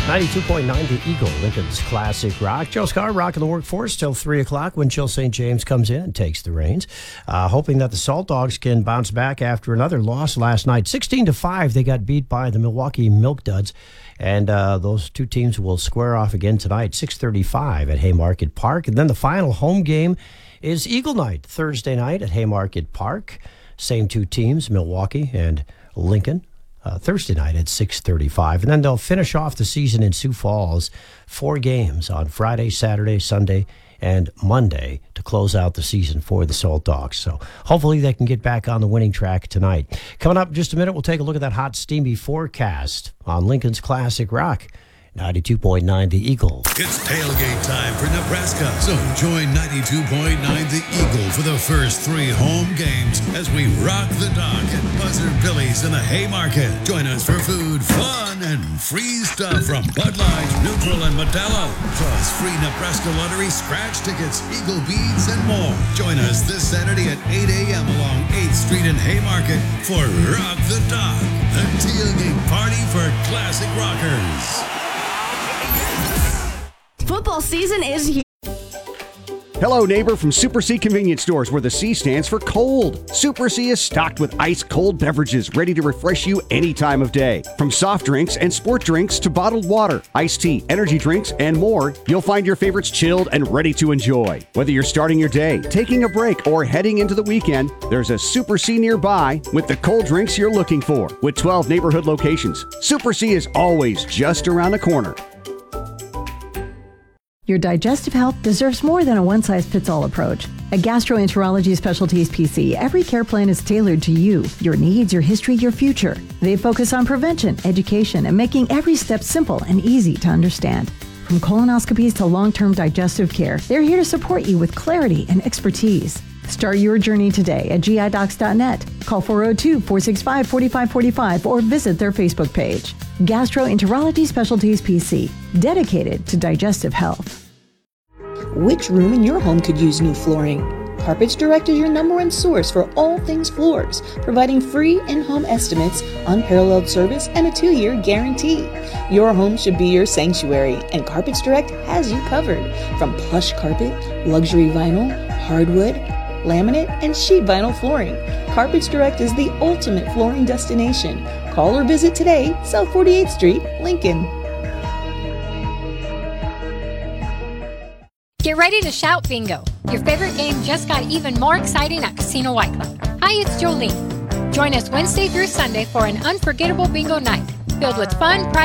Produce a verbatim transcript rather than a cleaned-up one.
ninety-two point nine The Eagle, Lincoln's classic rock. Joe Scar rocking the workforce till three o'clock when Chill Saint James comes in and takes the reins. Uh, hoping that the Salt Dogs can bounce back after another loss last night. sixteen to five, they got beat by the Milwaukee Milk Duds. And uh, those two teams will square off again tonight, six thirty-five at Haymarket Park. And then the final home game is Eagle Night, Thursday night at Haymarket Park. Same two teams, Milwaukee and Lincoln. Uh, Thursday night at six thirty-five. And then they'll finish off the season in Sioux Falls. Four games on Friday, Saturday, Sunday, and Monday to close out the season for the Salt Dogs. So hopefully they can get back on the winning track tonight. Coming up in just a minute, we'll take a look at that hot, steamy forecast on Lincoln's Classic Rock. ninety-two point nine The Eagle. It's tailgate time for Nebraska. So join ninety-two point nine The Eagle for the first three home games as we rock the dock at Buzzard Billy's in the Haymarket. Join us for food, fun, and free stuff from Bud Light, Neutral, and Modelo. Plus free Nebraska Lottery scratch tickets, Eagle beads, and more. Join us this Saturday at eight a.m. along eighth Street in Haymarket for Rock the Dock, the tailgate party for classic rockers. Football season is here. Hello, neighbor from Super C Convenience Stores, where the C stands for cold. Super C is stocked with ice-cold beverages ready to refresh you any time of day. From soft drinks and sport drinks to bottled water, iced tea, energy drinks, and more, you'll find your favorites chilled and ready to enjoy. Whether you're starting your day, taking a break, or heading into the weekend, there's a Super C nearby with the cold drinks you're looking for. With twelve neighborhood locations, Super C is always just around the corner. Your digestive health deserves more than a one-size-fits-all approach. At Gastroenterology Specialties P C, every care plan is tailored to you, your needs, your history, your future. They focus on prevention, education, and making every step simple and easy to understand. From colonoscopies to long-term digestive care, they're here to support you with clarity and expertise. Start your journey today at G I docs dot net. Call four oh two, four six five, four five four five or visit their Facebook page. Gastroenterology Specialties P C, dedicated to digestive health. Which room in your home could use new flooring? Carpets Direct is your number one source for all things floors, providing free in-home estimates, unparalleled service, and a two-year guarantee. Your home should be your sanctuary, and Carpets Direct has you covered. From plush carpet, luxury vinyl, hardwood, laminate, and sheet vinyl flooring, Carpets Direct is the ultimate flooring destination. Call or visit today, South forty-eighth Street, Lincoln. Get ready to shout bingo. Your favorite game just got even more exciting at Casino White Club. Hi, it's Jolene. Join us Wednesday through Sunday for an unforgettable bingo night filled with fun,